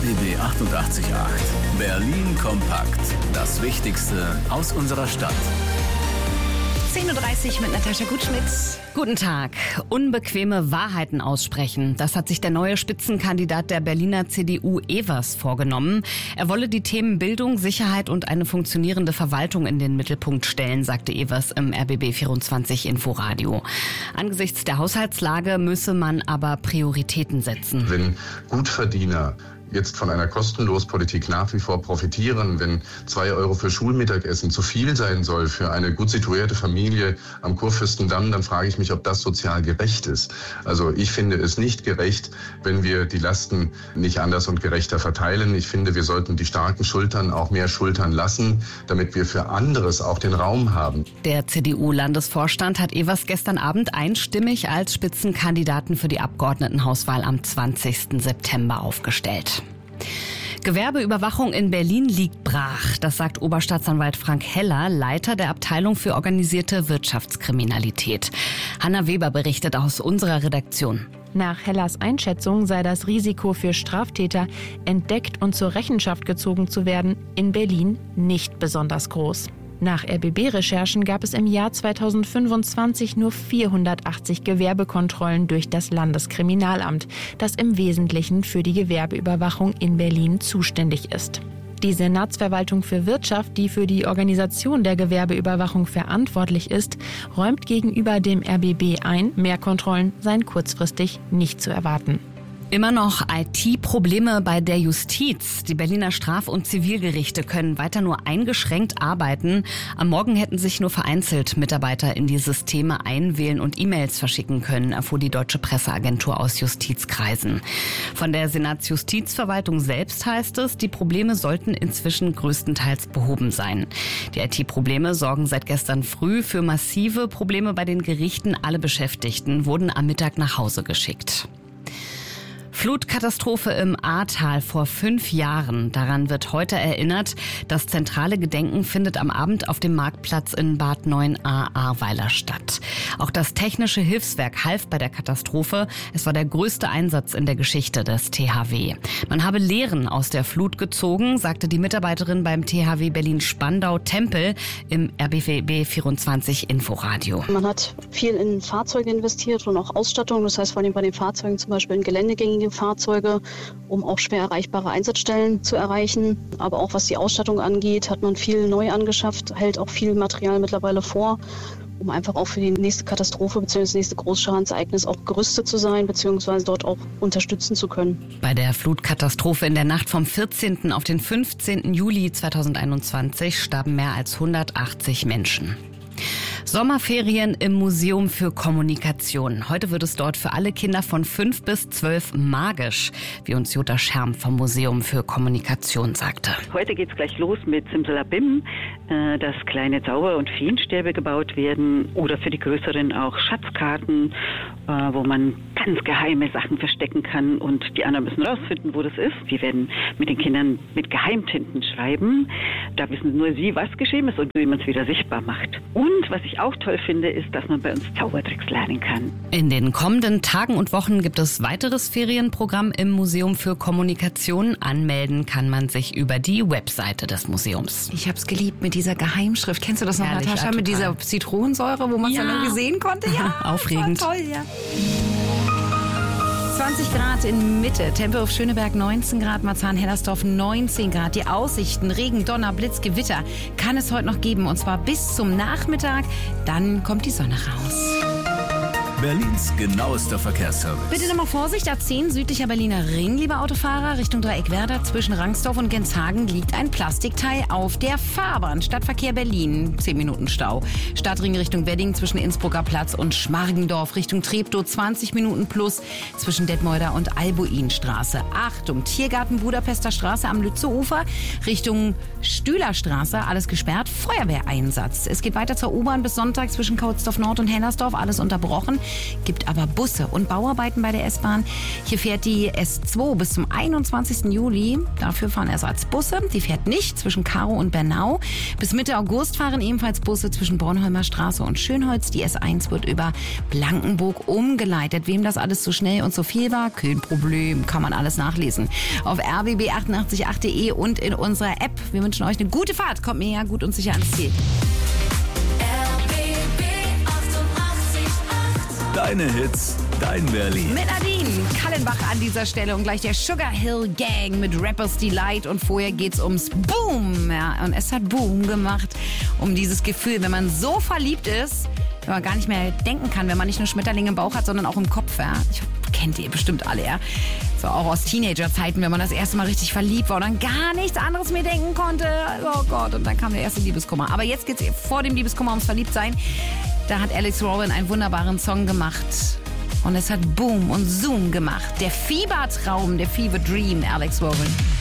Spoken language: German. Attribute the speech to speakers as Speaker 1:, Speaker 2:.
Speaker 1: RBB 88.8. Berlin kompakt. Das Wichtigste aus unserer Stadt.
Speaker 2: 10.30 Uhr mit Natascha Gutschmidt.
Speaker 3: Guten Tag. Unbequeme Wahrheiten aussprechen. Das hat sich der neue Spitzenkandidat der Berliner CDU Evers vorgenommen. Er wolle die Themen Bildung, Sicherheit und eine funktionierende Verwaltung in den Mittelpunkt stellen, sagte Evers im RBB 24 Inforadio. Angesichts der Haushaltslage müsse man aber Prioritäten setzen.
Speaker 4: Wenn Gutverdiener jetzt von einer Kostenlospolitik nach wie vor profitieren, wenn 2 Euro für Schulmittagessen zu viel sein soll für eine gut situierte Familie am Kurfürstendamm, dann frage ich mich, ob das sozial gerecht ist. Also ich finde es nicht gerecht, wenn wir die Lasten nicht anders und gerechter verteilen. Ich finde, wir sollten die starken Schultern auch mehr schultern lassen, damit wir für anderes auch den Raum haben.
Speaker 3: Der CDU-Landesvorstand hat Evers gestern Abend einstimmig als Spitzenkandidaten für die Abgeordnetenhauswahl am 20. September aufgestellt. Gewerbeüberwachung in Berlin liegt brach. Das sagt Oberstaatsanwalt Frank Heller, Leiter der Abteilung für organisierte Wirtschaftskriminalität. Hanna Weber berichtet aus unserer Redaktion.
Speaker 5: Nach Hellers Einschätzung sei das Risiko für Straftäter, entdeckt und zur Rechenschaft gezogen zu werden, in Berlin nicht besonders groß. Nach RBB-Recherchen gab es im Jahr 2025 nur 480 Gewerbekontrollen durch das Landeskriminalamt, das im Wesentlichen für die Gewerbeüberwachung in Berlin zuständig ist. Die Senatsverwaltung für Wirtschaft, die für die Organisation der Gewerbeüberwachung verantwortlich ist, räumt gegenüber dem RBB ein, mehr Kontrollen seien kurzfristig nicht zu erwarten.
Speaker 3: Immer noch IT-Probleme bei der Justiz. Die Berliner Straf- und Zivilgerichte können weiter nur eingeschränkt arbeiten. Am Morgen hätten sich nur vereinzelt Mitarbeiter in die Systeme einwählen und E-Mails verschicken können, erfuhr die Deutsche Presseagentur aus Justizkreisen. Von der Senatsjustizverwaltung selbst heißt es, die Probleme sollten inzwischen größtenteils behoben sein. Die IT-Probleme sorgen seit gestern früh für massive Probleme bei den Gerichten. Alle Beschäftigten wurden am Mittag nach Hause geschickt. Flutkatastrophe im Ahrtal vor 5 Jahren. Daran wird heute erinnert. Das zentrale Gedenken findet am Abend auf dem Marktplatz in Bad 9a Ahrweiler statt. Auch das Technische Hilfswerk half bei der Katastrophe. Es war der größte Einsatz in der Geschichte des THW. Man habe Lehren aus der Flut gezogen, sagte die Mitarbeiterin beim THW Berlin-Spandau-Tempel im RBB 24 Inforadio.
Speaker 6: Man hat viel in Fahrzeuge investiert und auch Ausstattung. Das heißt vor allem bei den Fahrzeugen zum Beispiel in geländegängige Fahrzeuge, um auch schwer erreichbare Einsatzstellen zu erreichen. Aber auch was die Ausstattung angeht, hat man viel neu angeschafft, hält auch viel Material mittlerweile vor, um einfach auch für die nächste Katastrophe bzw. das nächste Großschadensereignis auch gerüstet zu sein bzw. dort auch unterstützen zu können.
Speaker 3: Bei der Flutkatastrophe in der Nacht vom 14. auf den 15. Juli 2021 starben mehr als 180 Menschen. Sommerferien im Museum für Kommunikation. Heute wird es dort für alle Kinder von 5 bis 12 magisch, wie uns Jutta Scherm vom Museum für Kommunikation sagte.
Speaker 7: Heute geht's gleich los mit Simsalabim, dass kleine Zauber- und Feenstäbe gebaut werden oder für die Größeren auch Schatzkarten, wo man ganz geheime Sachen verstecken kann und die anderen müssen rausfinden, wo das ist. Wir werden mit den Kindern mit Geheimtinten schreiben. Da wissen nur sie, was geschrieben ist und wie man es wieder sichtbar macht. Und was ich auch toll finde, ist, dass man bei uns Zaubertricks lernen kann.
Speaker 3: In den kommenden Tagen und Wochen gibt es weiteres Ferienprogramm im Museum für Kommunikation. Anmelden kann man sich über die Webseite des Museums.
Speaker 2: Ich hab's geliebt mit dieser Geheimschrift. Kennst du das noch,
Speaker 3: Herrlich,
Speaker 2: Natascha? Mit dieser Zitronensäure, wo man es dann irgendwie sehen konnte? Ja,
Speaker 3: aufregend.
Speaker 2: Das war toll, ja. 20 Grad in Mitte, Tempelhof Schöneberg 19 Grad, Marzahn-Hellersdorf 19 Grad. Die Aussichten, Regen, Donner, Blitz, Gewitter kann es heute noch geben und zwar bis zum Nachmittag. Dann kommt die Sonne raus.
Speaker 1: Berlins genauester Verkehrsservice.
Speaker 2: Bitte nochmal Vorsicht, A10 südlicher Berliner Ring, liebe Autofahrer, Richtung Dreieck Werder. Zwischen Rangsdorf und Genshagen liegt ein Plastikteil auf der Fahrbahn. Stadtverkehr Berlin, 10 Minuten Stau. Stadtring Richtung Wedding zwischen Innsbrucker Platz und Schmargendorf Richtung Treptow, 20 Minuten plus zwischen Detmolder und Albuinstraße. Achtung, Tiergarten Budapester Straße am Lützeufer Richtung Stühlerstraße, alles gesperrt. Feuerwehreinsatz. Es geht weiter zur U-Bahn bis Sonntag zwischen Kautsdorf Nord und Hellersdorf, alles unterbrochen. gibt aber Busse und Bauarbeiten bei der S-Bahn. Hier fährt die S2 bis zum 21. Juli. Dafür fahren Ersatzbusse. Die fährt nicht zwischen Karow und Bernau. Bis Mitte August fahren ebenfalls Busse zwischen Bornholmer Straße und Schönholz. Die S1 wird über Blankenburg umgeleitet. Wem das alles zu schnell und zu viel war, kein Problem. Kann man alles nachlesen. Auf rbb888.de und in unserer App. Wir wünschen euch eine gute Fahrt. Kommt mir ja gut und sicher ans Ziel.
Speaker 1: Deine Hits, dein Berlin.
Speaker 2: Mit Nadine Kallenbach an dieser Stelle und gleich der Sugar Hill Gang mit Rappers Delight. Und vorher geht's ums Boom. Ja, und es hat Boom gemacht. Um dieses Gefühl, wenn man so verliebt ist, wenn man gar nicht mehr denken kann, wenn man nicht nur Schmetterlinge im Bauch hat, sondern auch im Kopf. Ja. Kennt ihr bestimmt alle, ja. So auch aus Teenagerzeiten, wenn man das erste Mal richtig verliebt war und dann gar nichts anderes mehr denken konnte. Oh Gott, und dann kam der erste Liebeskummer. Aber jetzt geht's vor dem Liebeskummer ums Verliebtsein. Da hat Alex Robin einen wunderbaren Song gemacht. Und es hat Boom und Zoom gemacht. Der Fiebertraum, der Fever Dream, Alex Robin.